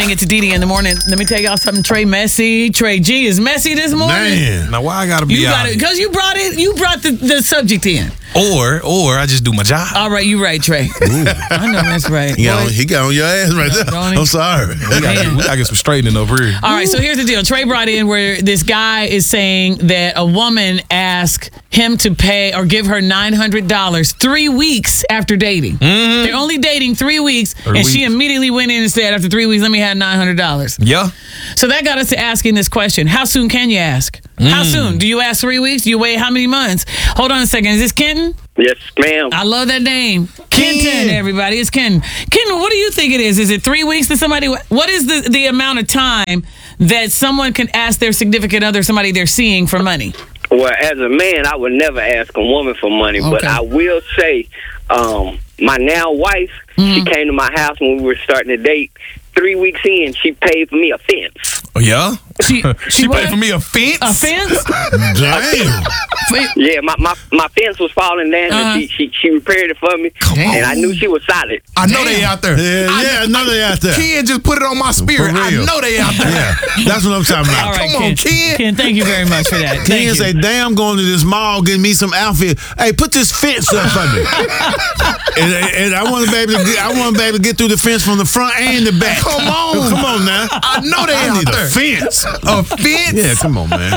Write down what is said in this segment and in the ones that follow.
bring it to Didi in the morning. Let me tell y'all something. Trey messy. Trey G is messy this morning. Man. Now, why I gotta be You got out? it because you brought it. You brought the subject in. Or I just do my job. All right, you right, Trey. I know that's right. He got on your ass right there. Don't he? I'm sorry. We gotta get some straightening up here. All right, so here's the deal. Trey brought in where this guy is saying that a woman asked him to pay or give her $900 3 weeks after dating. Mm-hmm. They're only dating 3 weeks, and weeks. she immediately went in and said, after 3 weeks, let me have $900. Yeah. So that got us to asking this question. How soon can you ask? How soon? Do you ask 3 weeks? Do you wait how many months? Hold on a second. Is this Kenton? Yes, ma'am. I love that name. Kenton, everybody. It's Kenton. Kenton, what do you think it is? Is it 3 weeks to somebody? What is the amount of time that someone can ask their significant other, somebody they're seeing, for money? Well, as a man, I would never ask a woman for money, but Okay. I will say, my now wife, she came to my house when we were starting to date. 3 weeks in, she paid for me a fence. Oh, yeah? She She what? paid for me a fence? A fence? Damn. Yeah, my fence was falling down, and she repaired it for me, and I knew she was solid. I know they out there. Yeah, I know they out there. Ken just put it on my spirit. I real. know they out there. Yeah, that's what I'm talking about. All right, Come on, Ken. Ken, thank you very much for that. Thank Ken you. say, damn, I'm going to this mall, getting me some outfit. Hey, put this fence up for me. and I want to be able to get through the fence from the front and the back. Come on. Come on now. I know they I out need there. a fence. A fence? Yeah, come on, man.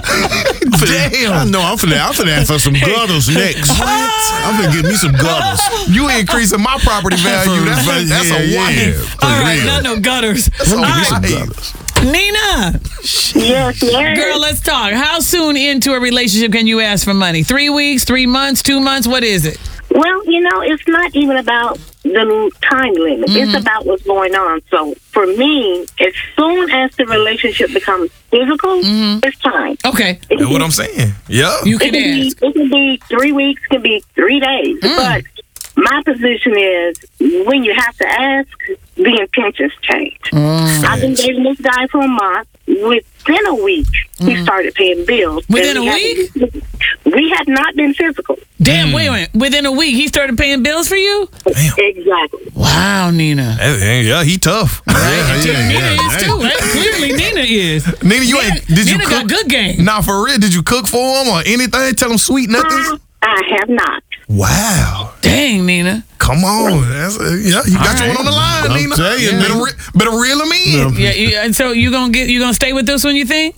Damn. I know. I'm finna ask for some gutters next. I'm finna get me some gutters. You increasing my property value. That's a wife. For All right, real. not no gutters. That's a All right, wife. Nina. Yes, yes. Girl, let's talk. How soon into a relationship can you ask for money? 3 weeks, 3 months, 2 months? What is it? Well, it's not even about the time limit. It's about what's going on. So for me, as soon as the relationship becomes physical, it's time. Okay. That's what I'm saying. Yeah. You It can ask. can be 3 weeks, can be 3 days. But my position is when you have to ask, the intentions change. I've been dating this guy for a month. Within a week, he started paying bills. Within And a week? We had not been physical. Damn, wait a minute. Within a week, he started paying bills for you? Exactly. Wow, Nina. Yeah, he tough. Nina yeah. is too. Right? Clearly, Nina is. Nina, you ain't. Did you Nina cook? got good game. Nah, for real. Did you cook for him or anything? Tell him sweet nothings. I have not. Wow. Dang, Nina. Come on. That's, you got All your one on the line, I'll Nina. tell you, Better reel him in. Yeah. So you gonna stay with this one? You think?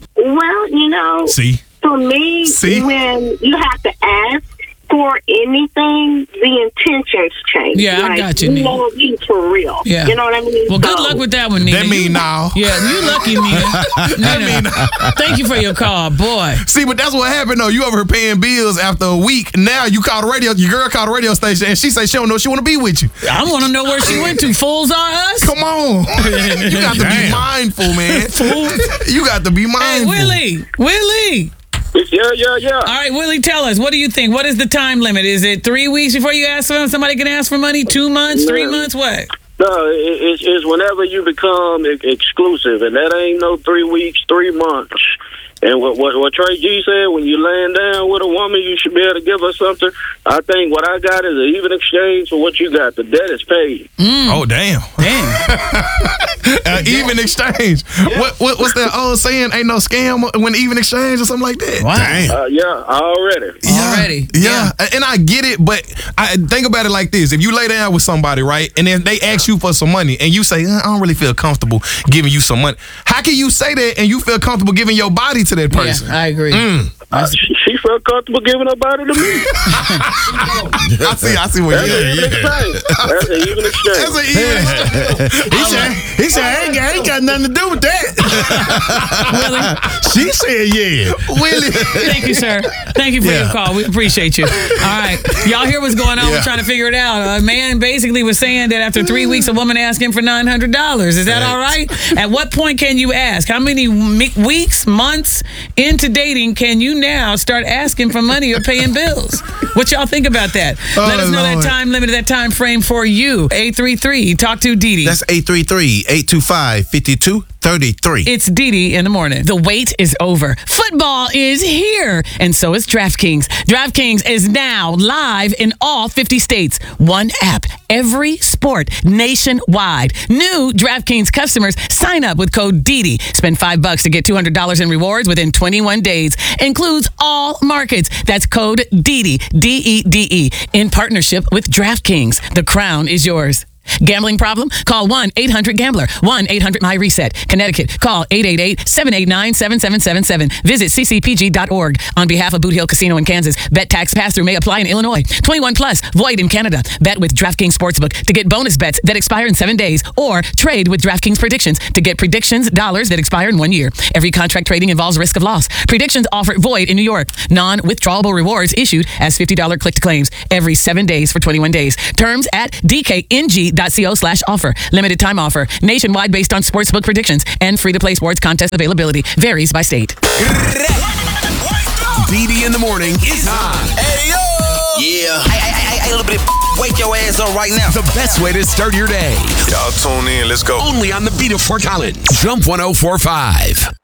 Well, See? for me, See? when you have to ask for anything, the intentions change. Yeah, I got you, Nina. know you for real. Yeah. You know what I mean? Well, good So, luck with that one, Nina. That mean You- now. Yeah, you lucky, Nina. Nina, thank you for your call, boy. See, but that's what happened though. You over here paying bills after a week. Now you call the radio. Your girl called the radio station and she say she don't know she want to be with you. I want to know where she went to. Fools are us. Come on. You got to be Damn. mindful, man. You got to be Hey, mindful. Willie. Yeah. All right, Willie, tell us. What do you think? What is the time limit? Is it 3 weeks before you ask them? Somebody can ask for money? 2 months? 3 months? What? No, it's whenever you become exclusive, and that ain't no 3 weeks, 3 months. And what Trey G said, when you laying down with a woman, you should be able to give her something. I think what I got is an even exchange for what you got. The debt is paid. Oh, damn. Even exchange. What's that old saying? Ain't no scam when even exchange or something like that. Wow. Damn. Yeah, already. Already. Yeah. And I get it, but I think about it like this. If you lay down with somebody, right, and then they ask you for some money, and you say, I don't really feel comfortable giving you some money. How can you say that and you feel comfortable giving your body to that person? Yeah, I agree. She felt comfortable giving her body to me. I see what That's you're an even exchange. That's an even exchange. That's an even exchange. He said, I ain't got nothing to do with that. She said, yeah. Willie. Thank you, sir. Thank you for your call. We appreciate you. All right. Y'all hear what's going on? We're trying to figure it out. A man basically was saying that after 3 weeks, a woman asked him for $900. Is that all right? At what point can you ask? How many weeks, months into dating can you now start asking for money or paying bills? What y'all think about that? Let us know that time limit, that time frame for you. 833. Talk to Didi. That's 833-825-5230. 33. It's Didi in the morning. The wait is over. Football is here, and so is DraftKings. DraftKings is now live in all 50 states. One app, every sport, nationwide. New DraftKings customers sign up with code DIDI. Spend $5 to get $200 in rewards within 21 days. Includes all markets. That's code DIDI, D-E-D-E, in partnership with DraftKings. The crown is yours. Gambling problem? Call 1-800-GAMBLER. 1-800-MY-RESET. Connecticut. Call 888-789-7777. Visit ccpg.org. On behalf of Boot Hill Casino in Kansas, bet tax pass-through may apply in Illinois. 21 plus. Void in Canada. Bet with DraftKings Sportsbook to get bonus bets that expire in 7 days, or trade with DraftKings Predictions to get predictions dollars that expire in 1 year. Every contract trading involves risk of loss. Predictions offer void in New York. Non-withdrawable rewards issued as $50 click to claims every 7 days for 21 days. Terms at DKNG.co/offer. Limited time offer. Nationwide based on sportsbook predictions and free-to-play sports contest availability. Varies by state. Didi in the morning is on. Hey, yo! Yeah. Hey, little bit. Wake your ass up right now. The best way to start your day. Y'all tune in. Let's go. Only on the Beat of Fort Collins. Jump 104.5.